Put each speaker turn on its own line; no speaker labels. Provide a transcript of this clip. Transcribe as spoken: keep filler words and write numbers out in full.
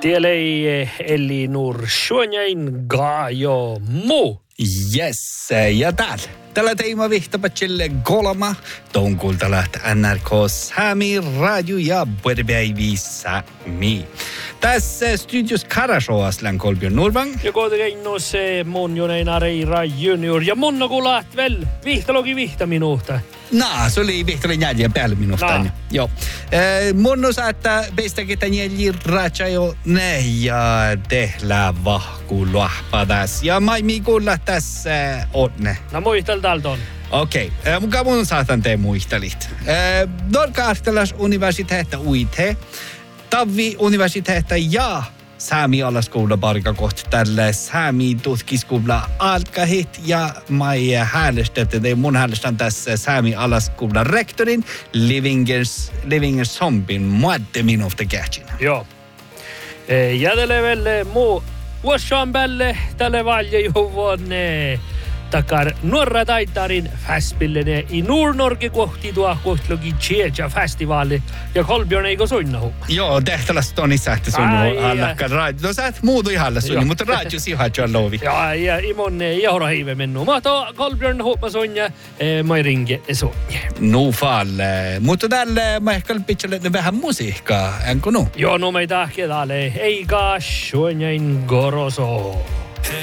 Tielei Elinur Suonjain Gaajo Mu.
Yes, ja täällä. Tällä teema vihtapatsille kolma. Tonkulta läht N R K Sami Radio ja Buerbaby Sami. Tässä studios Karashoas län Kolbjörn Norvang.
Ja kohdalla se mun joneina Reira Junior. Ja mun kun läht väl vihtalogi vihta minuuta.
Naa, se oli vihtalogi jäljellä päälle minuuta.
Nah.
Joo. Eh, mun osa, että peistäkin tämän jäljellä ratsa jo ne ja tehlää vahku luahpadas. Ja maimi kuulla tässä onne.
No muistel täältä on.
Okei, okay. Muka mun saatan te muistelit. Eh, Norka-Artelas universiteetta uite. Tavvi universiteetta ja Sami alaskoula parika kohta tälle Sami tutkiskoula alkahit ja mai häälestettä te mun häälestän tässä Sami alaskoula rektorin Livingers Livingers Zombin muadde minuuta käsin.
Joo. E, ja tälle velle muu vuosaan päälle tälle valje juuvonne takar nuorra taitarin fäspillene i Nord-Norge kohti tuo kohtlogi Tjeja festivaali ja Kolbjörn eikö soinnahu?
Joo, tehtävästä on isä, että soinnahu allakkaan radio. No sä et muutu ihalla soinnahu, mutta radio sihat jo lovi.
Ja, ja imonne jahora hiive mennu. Mä to Kolbjörn hoppa soinja, mä ringe soinja.
No falle, mutta tälle mä ehkä pitsälle vähän musiikkaa, enkö no?
Joo, no meitä ahke täällä eikä soinjain goroso.